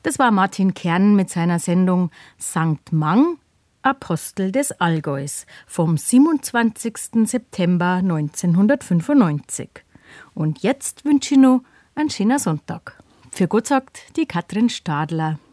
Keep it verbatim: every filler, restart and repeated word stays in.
Das war Martin Kern mit seiner Sendung Sankt Mang, Apostel des Allgäus vom siebenundzwanzigsten September neunzehnhundertfünfundneunzig. Und jetzt wünsche ich noch einen schönen Sonntag. Für Gott sagt die Katrin Stadler.